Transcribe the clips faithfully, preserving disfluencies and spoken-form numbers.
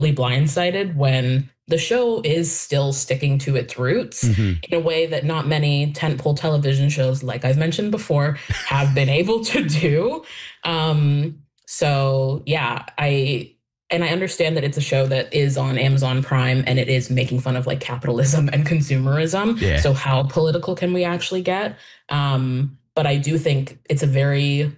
blindsided when the show is still sticking to its roots Mm-hmm. in a way that not many tentpole television shows, like I've mentioned before, have been able to do. Um, so yeah, I and I understand that it's a show that is on Amazon Prime and it is making fun of like capitalism and consumerism. Yeah. So how political can we actually get? Um, but I do think it's a very,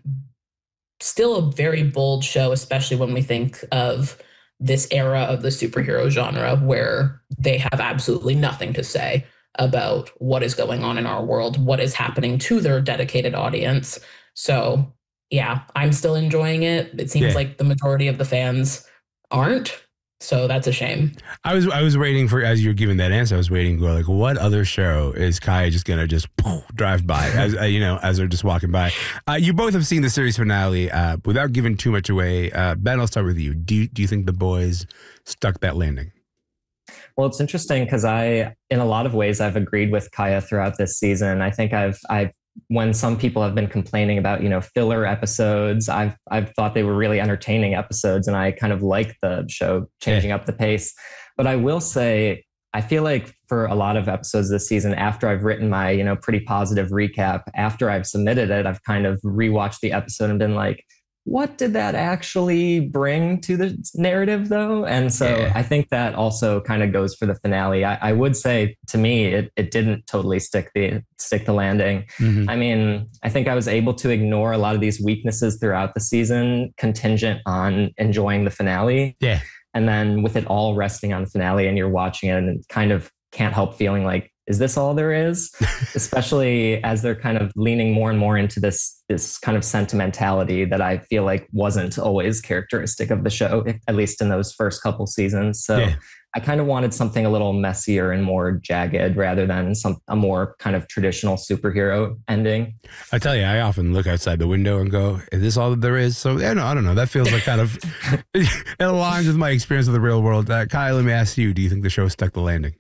still a very bold show, especially when we think of this era of the superhero genre where they have absolutely nothing to say about what is going on in our world, what is happening to their dedicated audience. So yeah, I'm still enjoying it. It seems Yeah. like the majority of the fans aren't. So that's a shame. I was I was waiting for, as you're giving that answer, I was waiting for like, what other show is Kaya just gonna just poof, drive by as uh, you know, as they're just walking by? Uh, you both have seen the series finale. Uh, without giving too much away, uh, Ben, I'll start with you. Do you, do you think the boys stuck that landing? Well, it's interesting because I, in a lot of ways, I've agreed with Kaya throughout this season. I think I've I've when some people have been complaining about, you know, filler episodes, I've I've thought they were really entertaining episodes, and I kind of like the show changing Yeah. up the pace. But I will say, I feel like for a lot of episodes this season, after I've written my, you know, pretty positive recap, after I've submitted it, I've kind of rewatched the episode and been like, what did that actually bring to the narrative, though? And so Yeah. I think that also kind of goes for the finale. I, I would say, to me, it, it didn't totally stick the stick the landing. Mm-hmm. I mean, I think I was able to ignore a lot of these weaknesses throughout the season, contingent on enjoying the finale. Yeah. And then with it all resting on the finale, and you're watching it and kind of can't help feeling like, is this all there is? Especially as they're kind of leaning more and more into this this kind of sentimentality that I feel like wasn't always characteristic of the show, at least in those first couple seasons. So Yeah. I kind of wanted something a little messier and more jagged rather than some a more kind of traditional superhero ending. I tell you, I often look outside the window and go, is this all that there is? So yeah, no, I don't know. That feels like kind of, it aligns with my experience of the real world. Uh, Kyle, let me ask you, do you think the show stuck the landing?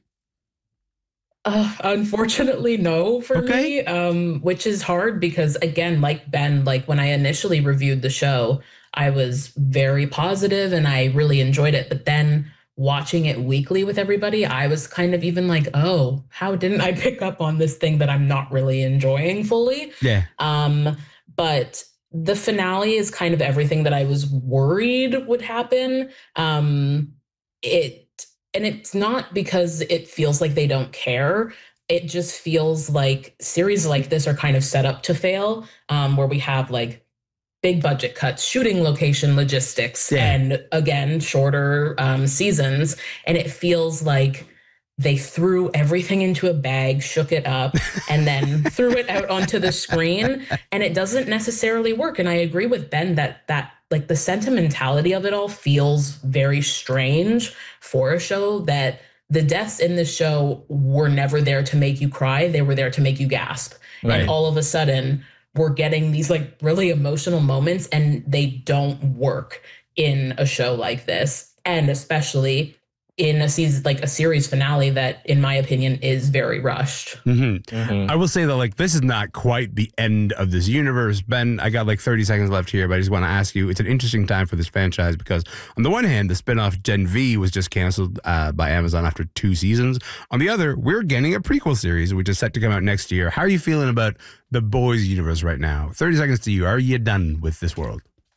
Uh, unfortunately, no for Okay. me, um, which is hard because, again, like Ben, like when I initially reviewed the show, I was very positive and I really enjoyed it. But then watching it weekly with everybody, I was kind of even like, oh, how didn't I pick up on this thing that I'm not really enjoying fully? Yeah. Um, but the finale is kind of everything that I was worried would happen. Um, it And it's not because it feels like they don't care. It just feels like series like this are kind of set up to fail, um, where we have like big budget cuts, shooting location logistics, Yeah. and again, shorter um, seasons. And it feels like they threw everything into a bag, shook it up, and then threw it out onto the screen. And it doesn't necessarily work. And I agree with Ben that that like the sentimentality of it all feels very strange for a show that the deaths in this show were never there to make you cry. They were there to make you gasp. Right. And all of a sudden we're getting these like really emotional moments and they don't work in a show like this. And especially in a season, like a series finale that, in my opinion, is very rushed. Mm-hmm. Mhm. I will say that, like, this is not quite the end of this universe. Ben, I got like thirty seconds left here, but I just want to ask you, it's an interesting time for this franchise because on the one hand, the spinoff Gen V was just canceled uh, by Amazon after two seasons. On the other, we're getting a prequel series, which is set to come out next year. How are you feeling about the boys universe right now? thirty seconds to you. Are you done with this world?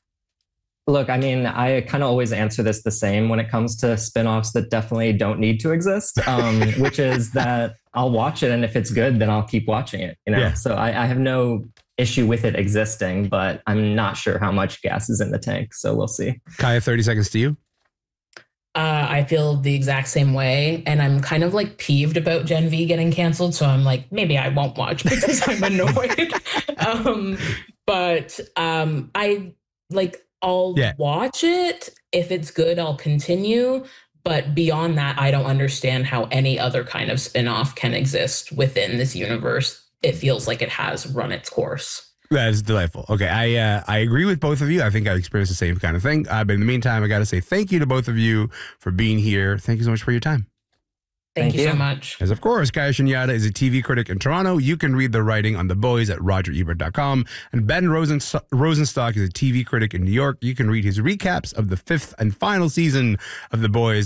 Look, I mean, I kind of always answer this the same when it comes to spinoffs that definitely don't need to exist, um, which is that I'll watch it, and if it's good, then I'll keep watching it. You know, Yeah. so I, I have no issue with it existing, but I'm not sure how much gas is in the tank. So we'll see. Kaya, thirty seconds to you. Uh, I feel the exact same way, and I'm kind of like peeved about Gen V getting canceled. So I'm like, maybe I won't watch because I'm annoyed. um, but um, I like. I'll Yeah. watch it. If it's good, I'll continue. But beyond that, I don't understand how any other kind of spinoff can exist within this universe. It feels like it has run its course. That is delightful. Okay, I uh, I agree with both of you. I think I've experienced the same kind of thing. Uh, but in the meantime, I got to say thank you to both of you for being here. Thank you so much for your time. Thank, Thank you, you. so much. As of course, Kaya Shinyada is a T V critic in Toronto. You can read the writing on The Boys at roger ebert dot com. And Ben Rosen- Rosenstock is a T V critic in New York. You can read his recaps of the fifth and final season of The Boys